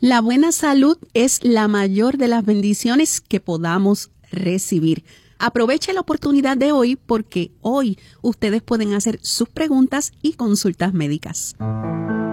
La buena salud es la mayor de las bendiciones que podamos recibir. Aproveche la oportunidad de hoy porque hoy ustedes pueden hacer sus preguntas y consultas médicas.